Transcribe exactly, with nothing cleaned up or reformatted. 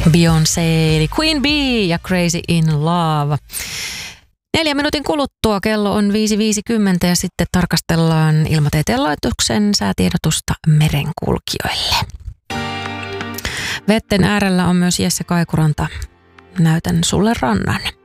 Beyoncé eli Queen Bee ja Crazy in Love. Neljän minuutin kuluttua kello on viisi viisikymmentä ja sitten tarkastellaan Ilmatieteen laitoksen säätiedotusta merenkulkijoille. Vetten äärellä on myös Jesse Kaikuranta. Näytän sulle rannan.